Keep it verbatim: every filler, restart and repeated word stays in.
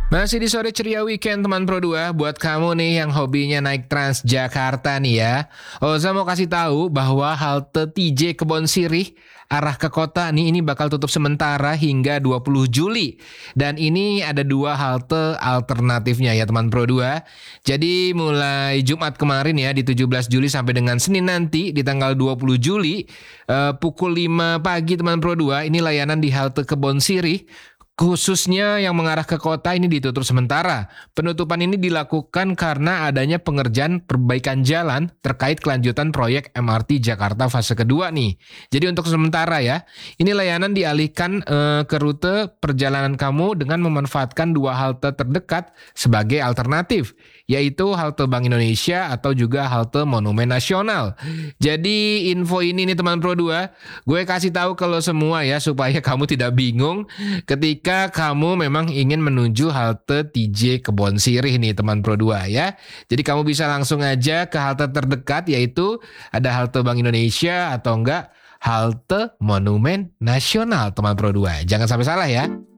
Masih di sore ceria weekend teman Pro dua, buat kamu nih yang hobinya naik Transjakarta nih ya. Oza mau kasih tahu bahwa halte T J Kebon Sirih arah ke kota nih ini bakal tutup sementara hingga dua puluh Juli. Dan ini ada dua halte alternatifnya ya teman Pro dua. Jadi mulai Jumat kemarin ya di tujuh belas Juli sampai dengan Senin nanti di tanggal dua puluh Juli eh, pukul lima pagi teman Pro dua ini layanan di halte Kebon Sirih khususnya yang mengarah ke kota ini ditutup sementara. Penutupan ini dilakukan karena adanya pengerjaan perbaikan jalan terkait kelanjutan proyek M R T Jakarta fase kedua nih. Jadi untuk sementara ya, ini layanan dialihkan eh, ke rute perjalanan kamu dengan memanfaatkan dua halte terdekat sebagai alternatif, yaitu halte Bank Indonesia atau juga halte Monumen Nasional. Jadi info ini nih teman Pro dua, gue kasih tahu kalau semua ya supaya kamu tidak bingung ketika kamu memang ingin menuju halte T J Kebon Sirih nih teman Pro dua ya. Jadi kamu bisa langsung aja ke halte terdekat yaitu ada halte Bank Indonesia atau enggak halte Monumen Nasional teman Pro dua. Jangan sampai salah ya.